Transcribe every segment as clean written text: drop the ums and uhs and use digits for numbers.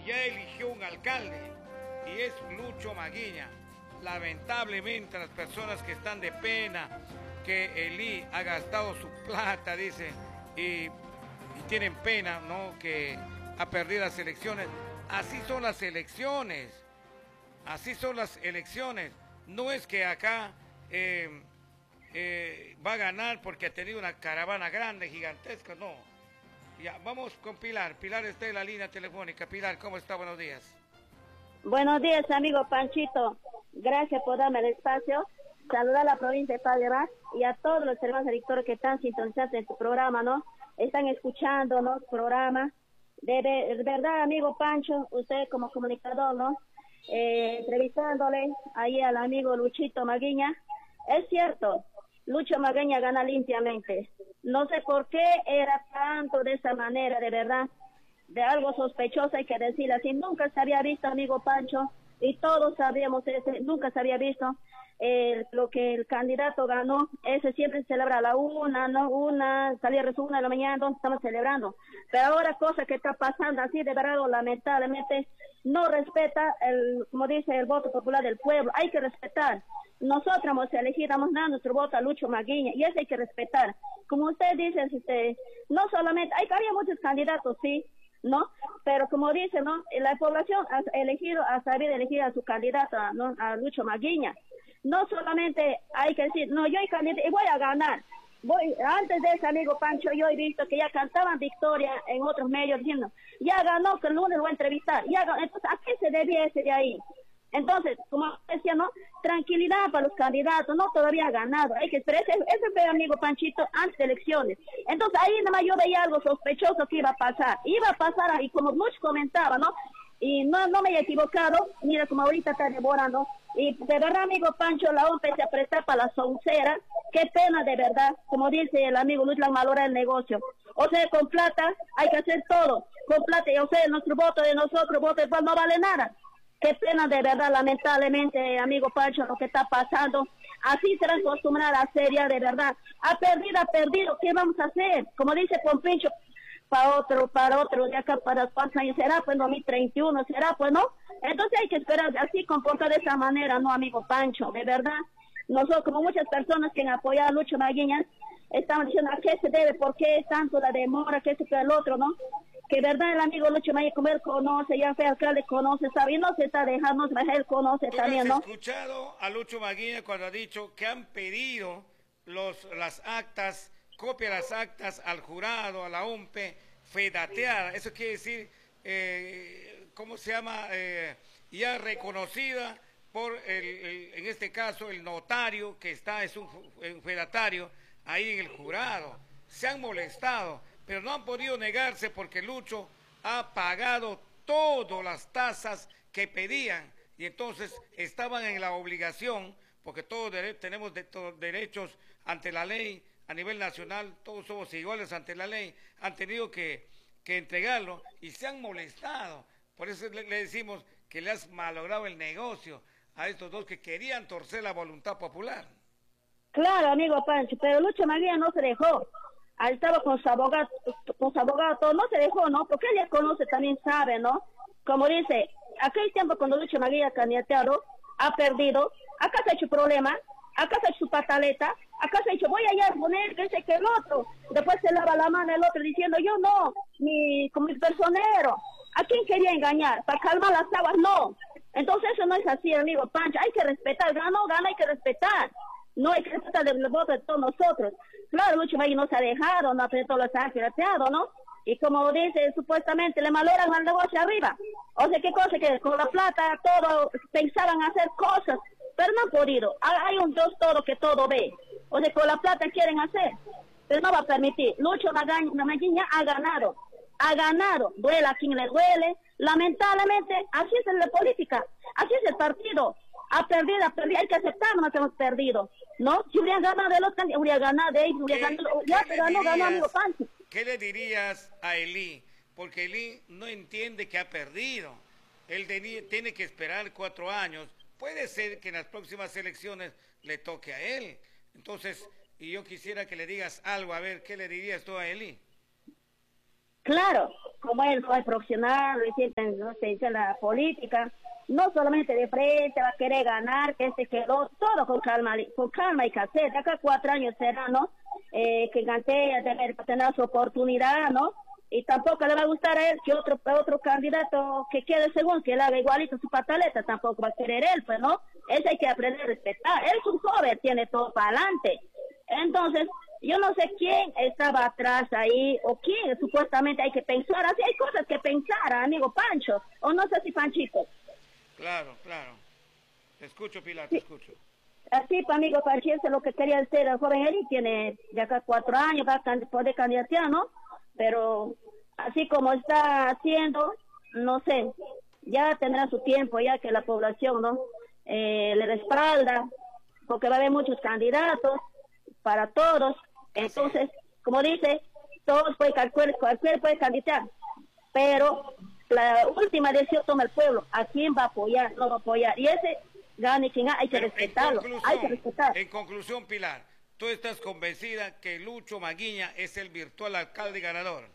y ya eligió un alcalde, y es Lucho Maguiña. Lamentablemente las personas que están de pena, que Elí ha gastado su plata, dice, y tienen pena, ¿no?, que ha perdido las elecciones. Así son las elecciones, así son las elecciones. No es que acá va a ganar porque ha tenido una caravana grande, gigantesca, no. Ya, vamos con Pilar. Pilar está en la línea telefónica. Pilar, ¿cómo está? Buenos días. Buenos días, amigo Panchito. Gracias por darme el espacio. Saludar a la provincia de Padre y a todos los hermanos electores que están sintonizados en tu programa, ¿no? Están escuchando, ¿no?, programa. De verdad, amigo Pancho, usted como comunicador, ¿no?, entrevistándole ahí al amigo Luchito Maguiña. Es cierto, Lucho Maguiña gana limpiamente. No sé por qué era tanto de esa manera, de verdad. De algo sospechoso hay que decir así. Nunca se había visto, amigo Pancho, y todos sabíamos nunca se había visto lo que el candidato ganó. Ese siempre se celebra a la una, ¿no? Salía a las 1 de la mañana, entonces estamos celebrando. Pero ahora cosa que está pasando así, de verdad, lamentablemente, no respeta como dice, el voto popular del pueblo. Hay que respetar. Nosotros hemos elegido, hemos dado nuestro voto a Lucho Maguiña, y eso hay que respetar. Como usted dice, no solamente, había muchos candidatos, sí, ¿no? Pero como dice, ¿no?, la población ha sabido elegir a su candidata, ¿no?, a Lucho Maguiña. No solamente hay que decir, no, yo soy candidata y voy a ganar. Antes de ese, amigo Pancho, yo he visto que ya cantaban victoria en otros medios diciendo, ya ganó, que el lunes lo voy a entrevistar. Ya ganó. Entonces, ¿a qué se debía ese de ahí? Entonces, como decía, ¿no?, tranquilidad para los candidatos, no todavía ha ganado, hay que esperar, ese fue, amigo Panchito, antes de elecciones. Entonces ahí nada más yo veía algo sospechoso que iba a pasar, y como muchos comentaban, ¿no?, y no me he equivocado, mira como ahorita está devorando, y de verdad, amigo Pancho, la OMP se aprieta para la soncera, qué pena de verdad, como dice el amigo Luis, la valora el negocio. O sea, con plata hay que hacer todo, con plata, y o sea, nuestro voto de nosotros, voto de no vale nada. Qué pena de verdad, lamentablemente, amigo Pancho, lo que está pasando. Así se va a acostumbrar a seria, de verdad. Ha perdido, ¿qué vamos a hacer? Como dice Pompincho, para otro, de acá para cuántos años será, pues 2031 será, pues, ¿no? Entonces hay que esperar, así comportar de esa manera, ¿no, amigo Pancho? De verdad, nosotros, como muchas personas que han apoyado a Lucho Maguiña, estamos diciendo a qué se debe, por qué es tanto la demora, qué se el otro, ¿no? Que verdad el amigo Lucho Maguiña, como él conoce, ya fue alcalde, conoce, sabe, y no se está dejando, él conoce también, ¿no? ¿Has escuchado a Lucho Maguiña cuando ha dicho que han pedido las actas, copia de las actas al jurado, a la OMPE, fedateada? Eso quiere decir, ¿cómo se llama? Ya reconocida por, en este caso, el notario que es un fedatario ahí en el jurado. Se han molestado, pero no han podido negarse porque Lucho ha pagado todas las tasas que pedían, y entonces estaban en la obligación, porque todos tenemos derechos ante la ley a nivel nacional, todos somos iguales ante la ley, han tenido que entregarlo y se han molestado. Por eso le decimos que le has malogrado el negocio a estos dos que querían torcer la voluntad popular. Claro, amigo Pancho, pero Lucho Maguiña no se dejó. Ahí estaba con su abogado, no se dejó, ¿no? Porque él ya conoce, también sabe, ¿no? Como dice, aquel tiempo cuando Lucho Maguiña candidateado, ha perdido, acá se ha hecho problema, acá se ha hecho su pataleta, acá se ha hecho, voy allá a poner que ese que el otro, después se lava la mano el otro diciendo, yo no, como mi personero, ¿a quién quería engañar? ¿Para calmar las aguas? No. Entonces eso no es así, amigo Pancho, hay que respetar, gana, hay que respetar. No hay que respetar el voto de todos nosotros. Claro, Lucho Maguiña no se ha dejado, no ha pedido los ha pirateado, ¿no? Y como dice, supuestamente le maloran al negocio arriba. O sea, qué cosa, que con la plata todo pensaban hacer cosas, pero no han podido. Hay un Dios todo que todo ve. O sea, con la plata quieren hacer, pero no va a permitir. Lucho Maguiña ha ganado, duele a quien le duele. Lamentablemente, así es en la política, así es el partido. Ha perdido, hay que aceptarlo que hemos perdido, ¿no? Si hubiera ganado de los candidatos, hubiera ganado de ellos, hubiera ganado, ya, pero no ganó, amigo Pancho. ¿Qué le dirías a Elí? Porque Elí no entiende que ha perdido. Él tiene que esperar 4 años. Puede ser que en las próximas elecciones le toque a él. Entonces, y yo quisiera que le digas algo, a ver, ¿qué le dirías tú a Elí? Claro, como él fue profesional, recién, no sé, en la política, no solamente de frente va a querer ganar, que este quedó todo con calma y cassette. De acá 4 años será, ¿no? Que Gantea debe tener su oportunidad, ¿no? Y tampoco le va a gustar a él que otro candidato que quede según, que le haga igualito su pataleta, tampoco va a querer él, pues, ¿no? Eso hay que aprender a respetar. Él es un joven, tiene todo para adelante. Entonces, yo no sé quién estaba atrás ahí, o quién supuestamente hay que pensar. Así hay cosas que pensar, amigo Pancho, o no sé si Panchito. Claro, claro. Te escucho, Pilar, te Sí. escucho. Así, pues, amigo Panchito, es lo que quería decir el joven Eli, tiene ya acá 4 años, va a poder candidatear, ¿no? Pero así como está haciendo, no sé, ya tendrá su tiempo, ya que la población, ¿no? Le respalda, porque va a haber muchos candidatos para todos. Entonces, como dice, todos cualquier puede candidatar, pero la última decisión toma el pueblo, a quién va a apoyar, no va a apoyar, y ese gane quien hay que Pero respetarlo, hay que respetar. en conclusión, Pilar, ¿tú estás convencida que Lucho Maguiña es el virtual alcalde ganador?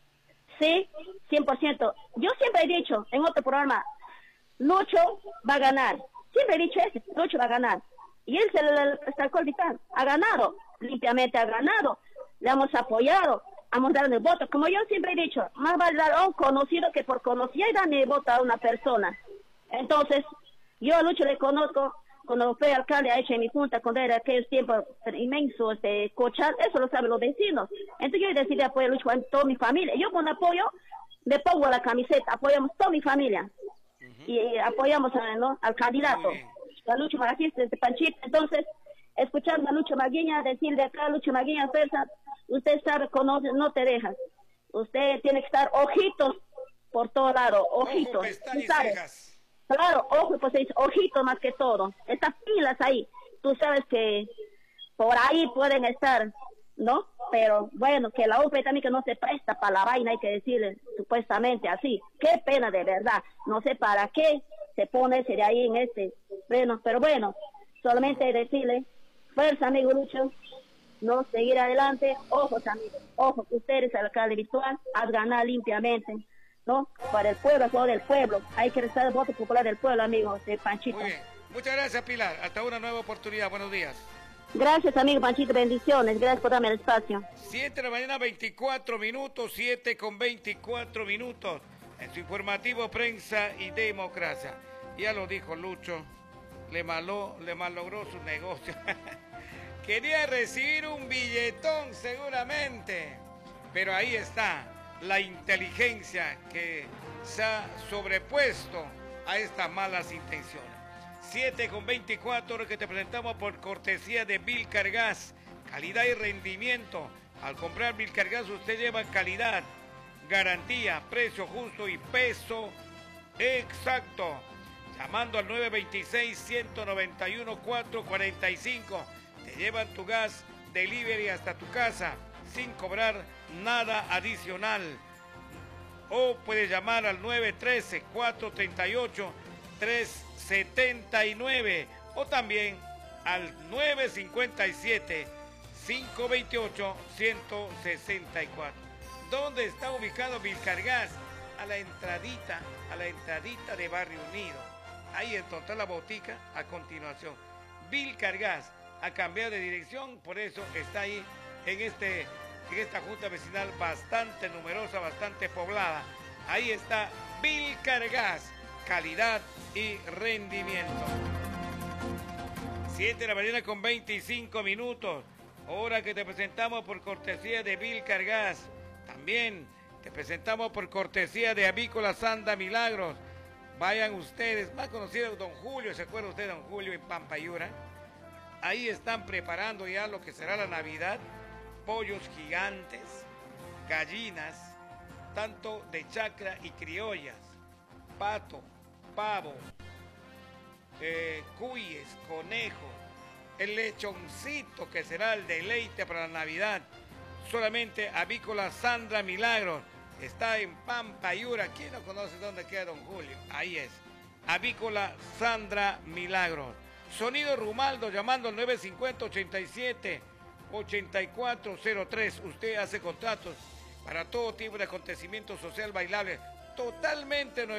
Sí, 100%. Yo siempre he dicho en otro programa, Lucho va a ganar. Siempre he dicho eso, Lucho va a ganar. Y él se le sacó el dictado. Ha ganado, limpiamente ha ganado. Le hemos apoyado, hemos dado el voto. Como yo siempre he dicho, más vale dar a un conocido que por conocido y darle el voto a una persona. Entonces, yo a Lucho le conozco, cuando fue alcalde, ha hecho en mi junta, cuando era aquellos tiempos inmensos de cochar, eso lo saben los vecinos. Entonces yo decidí apoyar a Lucho a toda mi familia. Yo con apoyo le pongo la camiseta, apoyamos toda mi familia. Y apoyamos ¿no? al candidato, a Lucho Maguiña desde Panchito. Entonces, escuchando a Lucho Maguiña, decirle acá a Lucho Maguiña, usted sabe, conoce, no te dejas. Usted tiene que estar ojitos por todo lado, ojitos. Ojo, pestañas y ¿sabes? cejas. Claro, ojo, pues se dice ojito más que todo. Estas pilas ahí, tú sabes que por ahí pueden estar, ¿no? Pero bueno, que la UP también que no se presta para la vaina, hay que decirle supuestamente así. Qué pena de verdad. No sé para qué se pone ese de ahí en este. Bueno, pero bueno, solamente decirle, fuerza, amigo Lucho, no seguir adelante. Ojos, amigos, ojos, ustedes, alcalde virtual, has ganado limpiamente. ¿No? Para el pueblo, todo del pueblo. Hay que restar el voto popular del pueblo, amigos de Panchito. Muy bien. Muchas gracias, Pilar. Hasta una nueva oportunidad. Buenos días. Gracias, amigo Panchito. Bendiciones. Gracias por darme el espacio. 7 de la mañana, 24 minutos. 7 con 24 minutos. En su informativo Prensa y Democracia. Ya lo dijo Lucho. Le malogró su negocio. Quería recibir un billetón, seguramente. Pero ahí está. La inteligencia que se ha sobrepuesto a estas malas intenciones. 7 con 24 que te presentamos por cortesía de Vilcar Gas, calidad y rendimiento. Al comprar Vilcar Gas usted lleva calidad, garantía, precio justo y peso exacto. Llamando al 926-191-445 te llevan tu gas delivery hasta tu casa sin cobrar nada adicional. O puedes llamar al 913-438-379 o también al 957-528-164. ¿Dónde está ubicado Vilcargas? A la entradita de Barrio Unido. Ahí está la botica a continuación. Vilcargas ha cambiado de dirección, por eso está ahí en esta junta vecinal bastante numerosa, bastante poblada. Ahí está Vilcar Gas, calidad y rendimiento. 7 de la mañana con 25 minutos, hora que te presentamos por cortesía de Vilcar Gas. También te presentamos por cortesía de Avícola Sandra Milagros. Vayan ustedes, más conocido Don Julio, ¿se acuerda usted de Don Julio en Pampayura? Ahí están preparando ya lo que será la Navidad. Pollos gigantes, gallinas, tanto de chacra y criollas, pato, pavo, cuyes, conejo, el lechoncito que será el deleite para la Navidad. Solamente Avícola Sandra Milagros está en Pampayura. ¿Quién no conoce dónde queda Don Julio? Ahí es, Avícola Sandra Milagros. Sonido Rumaldo llamando al 950-87-8403. Usted hace contratos para todo tipo de acontecimiento social bailable, totalmente